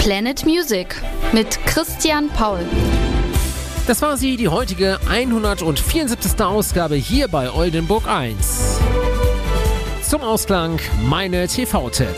Planet Music mit Christian Paul. Das war sie, die heutige 174. Ausgabe hier bei Oldenburg 1. Zum Ausklang meine TV-Tipps.